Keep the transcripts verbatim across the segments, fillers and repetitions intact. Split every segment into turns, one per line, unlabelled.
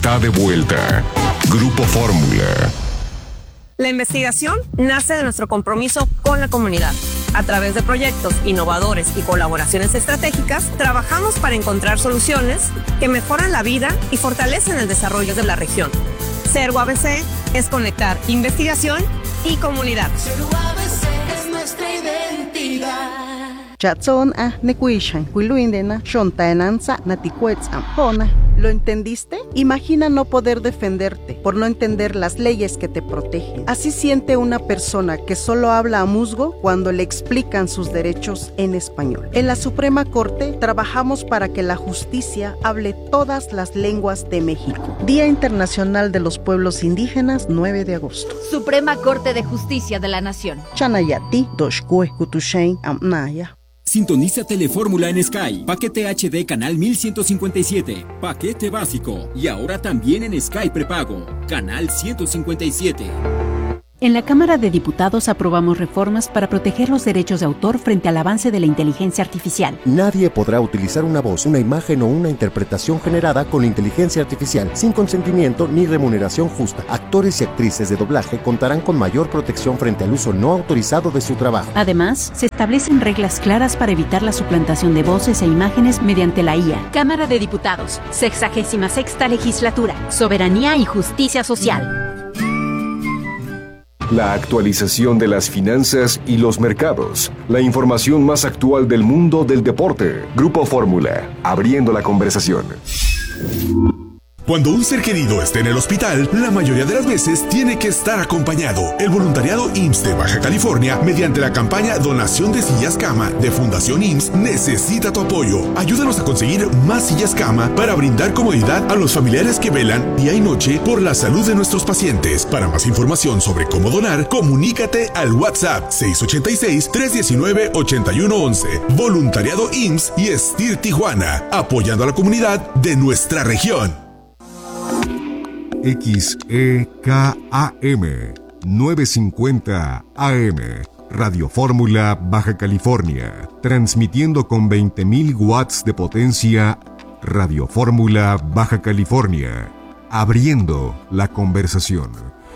está de vuelta. Grupo Fórmula.
La investigación nace de nuestro compromiso con la comunidad. A través de proyectos innovadores y colaboraciones estratégicas, trabajamos para encontrar soluciones que mejoran la vida y fortalecen el desarrollo de la región. Ser U A B C es conectar investigación y comunidad.
Ser U A B C es nuestra identidad.
Chatson a nekuishan, kuiluindena, shontaenanza, naticuetzam, jona. ¿Lo entendiste? Imagina no poder defenderte por no entender las leyes que te protegen. Así siente una persona que solo habla a musgo cuando le explican sus derechos en español. En la Suprema Corte trabajamos para que la justicia hable todas las lenguas de México. Día Internacional de los Pueblos Indígenas, nueve de agosto.
Suprema Corte de Justicia de la Nación.
Chanayati, Doshkue, Kutushain, Amnaya.
Sintoniza Telefórmula en Sky. Paquete H D canal mil ciento cincuenta y siete. Paquete básico. Y ahora también en Sky prepago. Canal ciento cincuenta y siete.
En la Cámara de Diputados aprobamos reformas para proteger los derechos de autor frente al avance de la inteligencia artificial.
Nadie podrá utilizar una voz, una imagen o una interpretación generada con inteligencia artificial sin consentimiento ni remuneración justa. Actores y actrices de doblaje contarán con mayor protección frente al uso no autorizado de su trabajo.
Además, se establecen reglas claras para evitar la suplantación de voces e imágenes mediante la I A.
Cámara de Diputados, sexagésima sexta legislatura, soberanía y justicia social.
La actualización de las finanzas y los mercados. La información más actual del mundo del deporte. Grupo Fórmula, abriendo la conversación.
Cuando un ser querido esté en el hospital, la mayoría de las veces tiene que estar acompañado. El voluntariado I M S S de Baja California, mediante la campaña Donación de Sillas Cama de Fundación I M S S, necesita tu apoyo. Ayúdanos a conseguir más sillas cama para brindar comodidad a los familiares que velan día y noche por la salud de nuestros pacientes. Para más información sobre cómo donar, comunícate al WhatsApp seis ocho seis, tres uno nueve, ocho uno uno uno. Voluntariado I M S S y Estir Tijuana, apoyando a la comunidad de nuestra región.
X E K A M novecientos cincuenta A M Radio Fórmula Baja California, transmitiendo con veinte mil watts de potencia. Radio Fórmula Baja California, abriendo la conversación.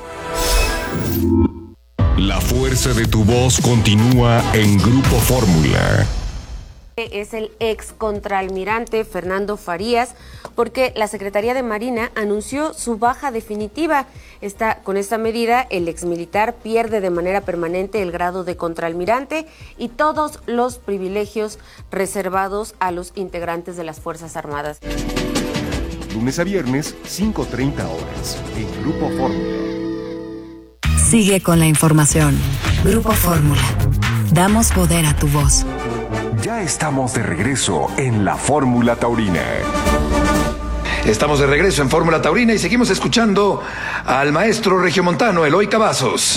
La fuerza de tu voz continúa en Grupo Fórmula.
Es el ex contraalmirante Fernando Farías, porque la Secretaría de Marina anunció su baja definitiva. Esta, con esta medida, el exmilitar pierde de manera permanente el grado de contraalmirante y todos los privilegios reservados a los integrantes de las Fuerzas Armadas.
Lunes a viernes, cinco treinta horas, en Grupo Fórmula.
Sigue con la información. Grupo Fórmula. Damos poder a tu voz.
Ya estamos de regreso en la Fórmula Taurina.
Estamos de regreso en Fórmula Taurina y seguimos escuchando al maestro regiomontano Eloy Cavazos.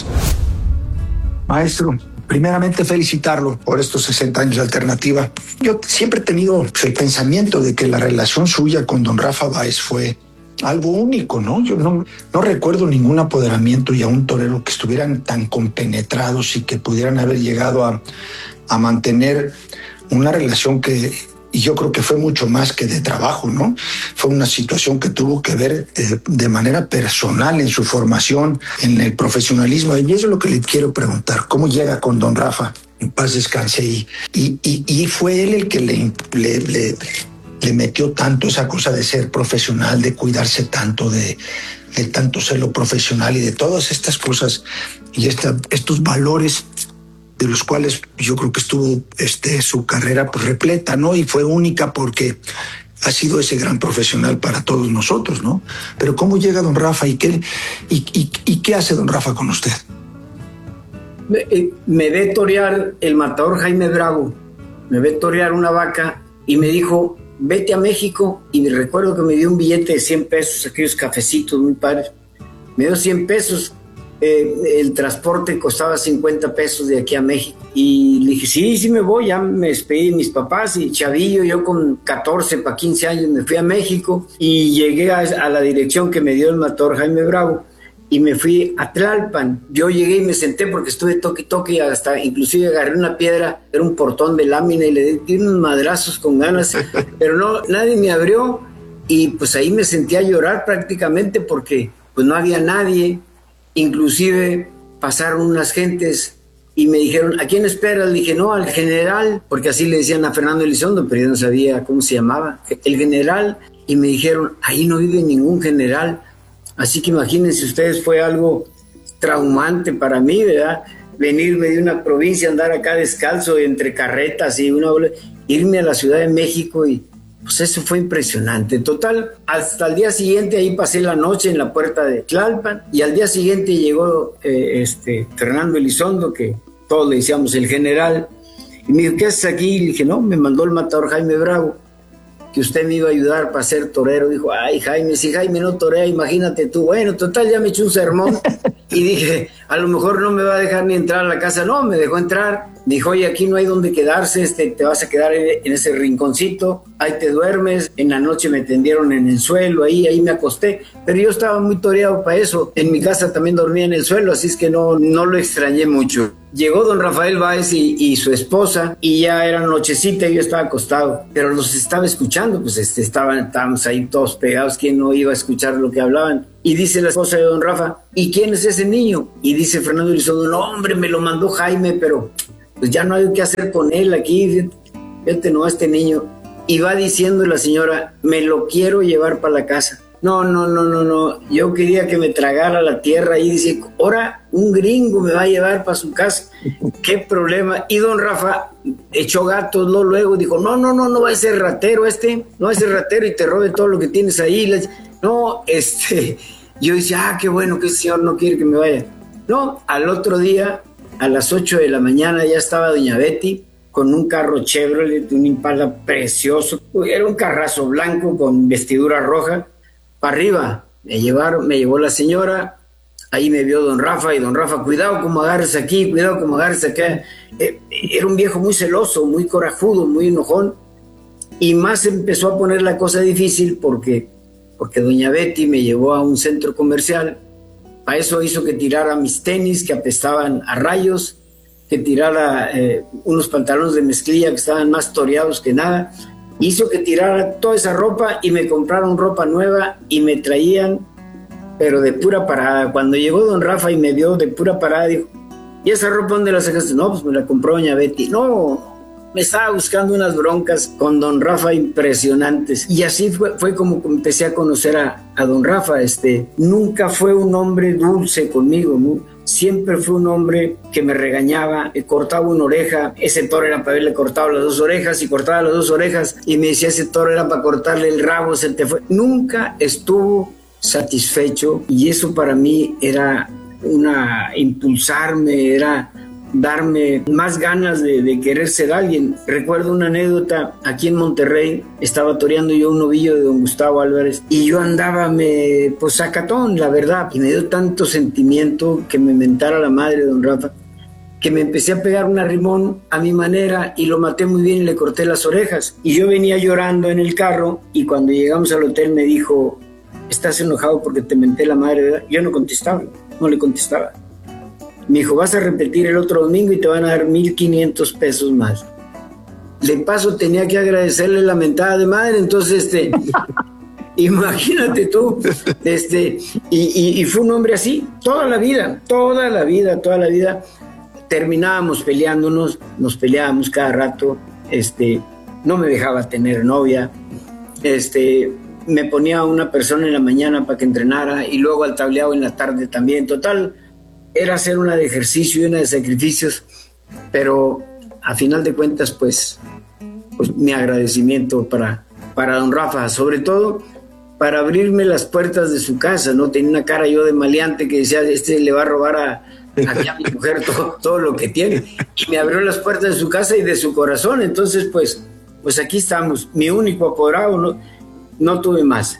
Maestro, primeramente felicitarlo por estos sesenta años de alternativa. Yo siempre he tenido el pensamiento de que la relación suya con don Rafa Báez fue algo único, ¿no? Yo no, no recuerdo ningún apoderamiento y a un torero que estuvieran tan compenetrados y que pudieran haber llegado a, a mantener una relación que, y yo creo que fue mucho más que de trabajo, ¿no? Fue una situación que tuvo que ver eh, de manera personal en su formación, en el profesionalismo. Y eso es lo que le quiero preguntar. ¿Cómo llega con don Rafa? En paz descanse. Y, y, y, y fue él el que le, le, le, le metió tanto esa cosa de ser profesional, de cuidarse tanto, de, de tanto ser lo profesional y de todas estas cosas y esta, estos valores de los cuales yo creo que estuvo este, su carrera pues, repleta, ¿no? Y fue única porque ha sido ese gran profesional para todos nosotros, ¿no? Pero ¿cómo llega don Rafa y qué, y, y, y qué hace don Rafa con usted?
Me, me ve torear el matador Jaime Bravo, me ve torear una vaca y me dijo, vete a México, y me recuerdo que me dio un billete de cien pesos, aquellos cafecitos muy padres, me dio cien pesos. Eh, el transporte costaba cincuenta pesos de aquí a México y le dije sí, sí me voy, ya me despedí de mis papás y chavillo, yo con catorce para quince años me fui a México y llegué a, a la dirección que me dio el matador Jaime Bravo y me fui a Tlalpan. Yo llegué y me senté porque estuve toque toque y hasta inclusive agarré una piedra, era un portón de lámina y le di unos madrazos con ganas, pero no, nadie me abrió. y pues ahí me sentí a llorar prácticamente porque pues no había nadie, inclusive pasaron unas gentes y me dijeron, ¿a quién esperas? Le dije, no, al general, porque así le decían a Fernando Elizondo, pero yo no sabía cómo se llamaba, el general, y me dijeron, ahí no vive ningún general. Así que imagínense ustedes, fue algo traumante para mí, ¿verdad? Venirme de una provincia, andar acá descalzo entre carretas y una irme a la Ciudad de México, y pues eso fue impresionante. Total, hasta el día siguiente ahí pasé la noche en la puerta de Tlalpan, y al día siguiente llegó eh, este Fernando Elizondo, que todos le decíamos el general, y me dijo, ¿qué haces aquí? Y le dije, no, me mandó el matador Jaime Bravo, que usted me iba a ayudar para ser torero. Dijo, ay, Jaime, si Jaime no torea, imagínate tú. Bueno, total, ya me echó un sermón y dije, a lo mejor no me va a dejar ni entrar a la casa. No, me dejó entrar. Me dijo, oye, aquí no hay donde quedarse, este, te vas a quedar en, en ese rinconcito, ahí te duermes. En la noche me tendieron en el suelo, ahí, ahí me acosté, pero yo estaba muy toreado para eso. En mi casa también dormía en el suelo, así es que no, no lo extrañé mucho. Llegó don Rafael Báez y, y su esposa, y ya era nochecita y yo estaba acostado, pero los estaba escuchando, pues este, estaban, estábamos ahí todos pegados, ¿quién no iba a escuchar lo que hablaban? Y dice la esposa de don Rafa, ¿y quién es ese niño? Y dice Fernando Elizondo, no, hombre, me lo mandó Jaime, pero pues ya no hay qué hacer con él aquí, fíjate, no, este niño. Y va diciendo la señora, me lo quiero llevar para la casa. No, no, no, no, no, yo quería que me tragara la tierra, y dice, ahora un gringo me va a llevar para su casa, qué problema. Y don Rafa echó gatos, ¿no? Luego dijo, no, no, no, no va a ser ratero este, no va a ser ratero y te robe todo lo que tienes ahí. No, este, yo decía, ah, qué bueno que ese señor no quiere que me vaya. No, al otro día, a las ocho de la mañana, ya estaba doña Betty con un carro Chevrolet, un Impala precioso, era un carrazo blanco con vestidura roja. Para arriba, me llevaron, me llevó la señora, ahí me vio don Rafa, y don Rafa, cuidado como agarres aquí, cuidado como agarres acá. Eh, era un viejo muy celoso, muy corajudo, muy enojón, y más empezó a poner la cosa difícil porque, porque doña Betty me llevó a un centro comercial. Para eso hizo que tirara mis tenis que apestaban a rayos, que tirara eh, unos pantalones de mezclilla que estaban más toreados que nada. Hizo que tirara toda esa ropa y me compraron ropa nueva y me traían, pero de pura parada. Cuando llegó don Rafa y me vio de pura parada, dijo, ¿y esa ropa dónde la sacaste? No, pues me la compró doña Betty. No, me estaba buscando unas broncas con don Rafa impresionantes. Y así fue, fue como empecé a conocer a, a don Rafa. Este, nunca fue un hombre dulce conmigo, ¿no? Siempre fue un hombre que me regañaba, me cortaba una oreja, ese toro era para haberle cortado las dos orejas, y cortaba las dos orejas y me decía, ese toro era para cortarle el rabo, se te fue. Nunca estuvo satisfecho, y eso para mí era una impulsarme, era darme más ganas de, de querer ser alguien. Recuerdo una anécdota, aquí en Monterrey estaba toreando yo un novillo de don Gustavo Álvarez, y yo andaba me, pues sacatón, la verdad, y me dio tanto sentimiento que me mentara la madre de don Rafa, que me empecé a pegar un arrimón a mi manera y lo maté muy bien y le corté las orejas. Y yo venía llorando en el carro, y cuando llegamos al hotel me dijo, ¿estás enojado porque te menté la madre? ¿Verdad? Yo no contestaba, no le contestaba. Me dijo, vas a repetir el otro domingo y te van a dar mil quinientos pesos más. De paso tenía que agradecerle la mentada de madre, entonces este, imagínate tú, este, y, y, y fue un hombre así, toda la vida, toda la vida, toda la vida. Terminábamos peleándonos, nos peleábamos cada rato, este, no me dejaba tener novia, este, me ponía a una persona en la mañana para que entrenara y luego al tableado en la tarde también, total. Era hacer una de ejercicio y una de sacrificios, pero a final de cuentas, pues, pues mi agradecimiento para, para don Rafa, sobre todo para abrirme las puertas de su casa, ¿no? Tenía una cara yo de maleante que decía, este le va a robar a, a, a mi mujer todo, todo lo que tiene, y me abrió las puertas de su casa y de su corazón. Entonces, pues, pues aquí estamos, mi único apoderado, no, no tuve más.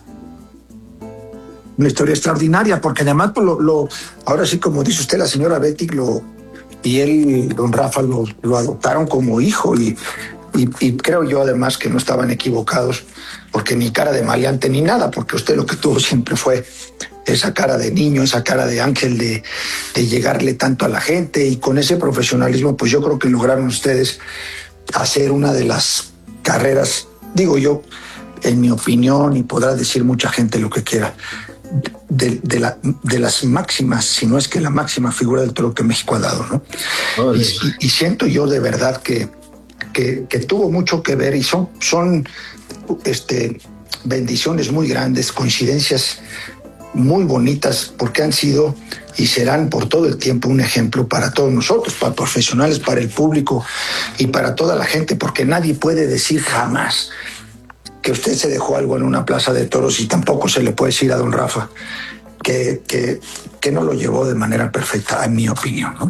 Una historia extraordinaria, porque además, pues, lo, lo, ahora sí, como dice usted, la señora Betty lo, y él, don Rafa, lo, lo adoptaron como hijo, y, y, y creo yo además que no estaban equivocados, porque ni cara de maleante ni nada, porque usted lo que tuvo siempre fue esa cara de niño, esa cara de ángel, de, de llegarle tanto a la gente, y con ese profesionalismo, pues yo creo que lograron ustedes hacer una de las carreras, digo yo, en mi opinión, y podrá decir mucha gente lo que quiera, de, de, la, de las máximas, si no es que la máxima figura del toro que México ha dado, ¿no? Oh, y, y, y siento yo de verdad que, que, que tuvo mucho que ver, y son, son este, bendiciones muy grandes, coincidencias muy bonitas, porque han sido y serán por todo el tiempo un ejemplo para todos nosotros, para profesionales, para el público y para toda la gente, porque nadie puede decir jamás que usted se dejó algo en una plaza de toros, y tampoco se le puede decir a don Rafa que, que, que no lo llevó de manera perfecta, en mi opinión, ¿no?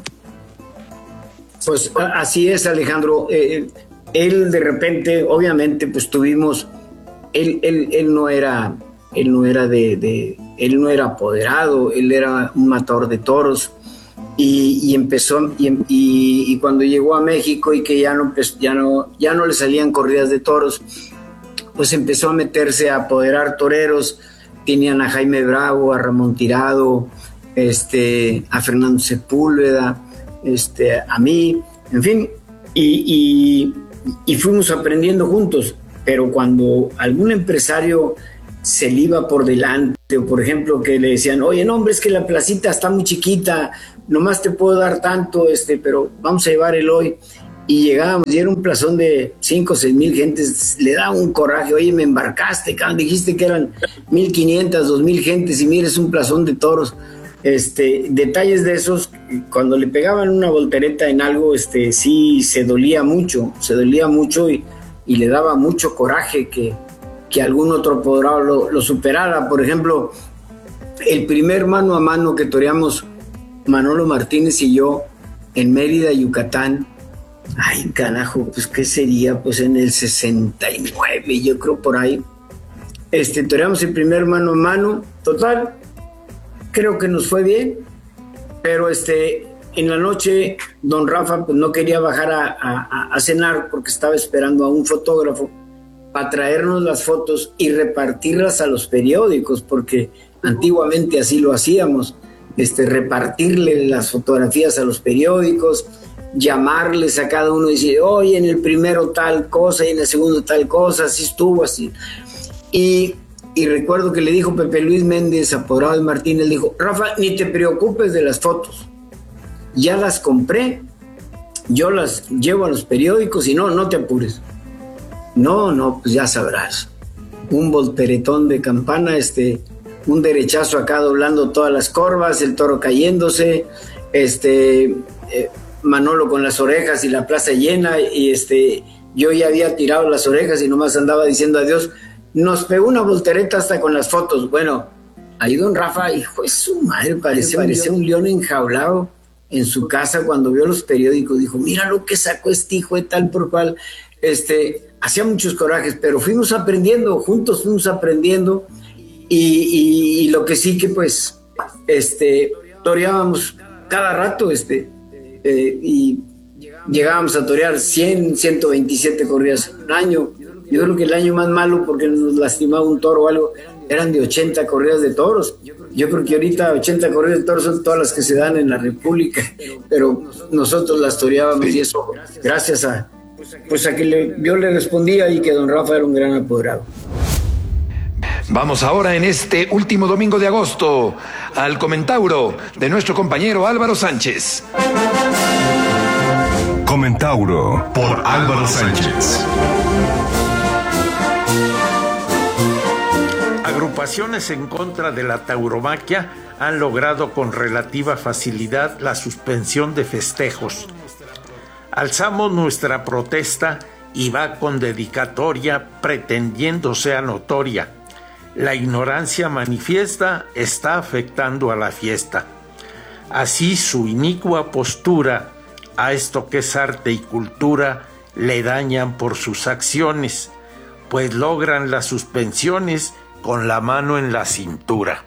Pues así es, Alejandro. Eh, él de repente, obviamente, pues tuvimos, él, él, él no era, él no era de, de, él no era apoderado, él era un matador de toros, y, y empezó, y, y, y cuando llegó a México y que ya no, pues, ya no, ya no le salían corridas de toros, pues empezó a meterse a apoderar toreros. Tenían a Jaime Bravo, a Ramón Tirado, este, a Fernando Sepúlveda, este, a mí, en fin, y, y, y fuimos aprendiendo juntos. Pero cuando algún empresario se le iba por delante, o por ejemplo que le decían, oye, no, hombre, es que la placita está muy chiquita, nomás te puedo dar tanto, este, pero vamos a llevar el hoy. Y llegábamos, y era un plazón de cinco o seis mil gentes, le daba un coraje, oye, me embarcaste, cabrón, dijiste que eran mil quinientas, dos mil gentes, y mira, es un plazón de toros. Este, detalles de esos, cuando le pegaban una voltereta en algo, este, sí se dolía mucho, se dolía mucho y, y le daba mucho coraje que, que algún otro apoderado lo, lo superara. Por ejemplo, el primer mano a mano que toreamos Manolo Martínez y yo en Mérida, Yucatán, ay, carajo, pues ¿qué sería? Pues en el sesenta y nueve, yo creo, por ahí. Este, toreamos el primer mano a mano, total, creo que nos fue bien, pero este, en la noche don Rafa pues no quería bajar a, a, a cenar porque estaba esperando a un fotógrafo para traernos las fotos y repartirlas a los periódicos, porque antiguamente así lo hacíamos, este, repartirle las fotografías a los periódicos, llamarles a cada uno y decir, oye, en el primero tal cosa y en el segundo tal cosa, así estuvo, así. Y, y recuerdo que le dijo Pepe Luis Méndez, apoderado de Martínez, le dijo, Rafa, ni te preocupes de las fotos, ya las compré, yo las llevo a los periódicos y no, no te apures. No, no, pues ya sabrás. Un volteretón de campana, este, un derechazo acá doblando todas las corvas, el toro cayéndose, este... Eh, Manolo con las orejas y la plaza llena, y este, yo ya había tirado las orejas y nomás andaba diciendo adiós. Nos pegó una voltereta hasta con las fotos. Bueno, ahí don Rafa, hijo de su madre, parecía, parecía un león enjaulado en su casa cuando vio los periódicos. Dijo, mira lo que sacó este hijo de tal por cual. Este, hacía muchos corajes, pero fuimos aprendiendo, juntos fuimos aprendiendo, y, y, y lo que sí que pues, este, toreábamos cada rato, este, Eh, y llegábamos a torear cien, ciento veintisiete corridas en un año. Yo creo que el año más malo, porque nos lastimaba un toro o algo, eran de ochenta corridas de toros. Yo creo que ahorita ochenta corridas de toros son todas las que se dan en la República, pero nosotros las toreábamos, y eso gracias a, pues a que le, yo le respondía y que don Rafa era un gran apoderado.
Vamos ahora en este último domingo de agosto al Comentauro de nuestro compañero Álvaro Sánchez.
Comentauro por Álvaro Sánchez.
Agrupaciones en contra de la tauromaquia han logrado con relativa facilidad la suspensión de festejos. Alzamos nuestra protesta y va con dedicatoria pretendiendo sea notoria. La ignorancia manifiesta está afectando a la fiesta. Así su inicua postura a esto que es arte y cultura le dañan por sus acciones, pues logran las suspensiones con la mano en la cintura.